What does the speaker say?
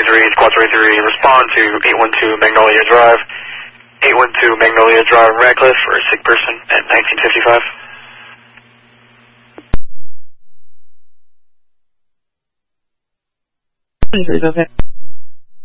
33, Squad 33, respond to 812 Magnolia Drive. 812 Magnolia Drive, Radcliffe, for a sick person at 1955. Okay.